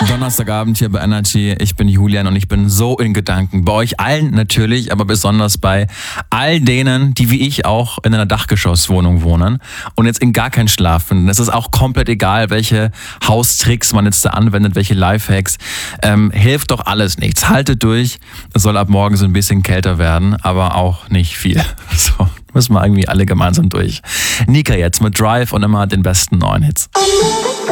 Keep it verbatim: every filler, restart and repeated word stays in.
Donnerstagabend hier bei Energy. Ich bin Julian und ich bin so in Gedanken. Bei euch allen natürlich, aber besonders bei all denen, die wie ich auch in einer Dachgeschosswohnung wohnen und jetzt in gar keinen Schlaf finden. Es ist auch komplett egal, welche Haustricks man jetzt da anwendet, welche Lifehacks. Ähm, hilft doch alles nichts. Haltet durch. Es soll ab morgen so ein bisschen kälter werden, aber auch nicht viel. So, müssen wir irgendwie alle gemeinsam durch. Nika jetzt mit Drive und immer den besten neuen Hits.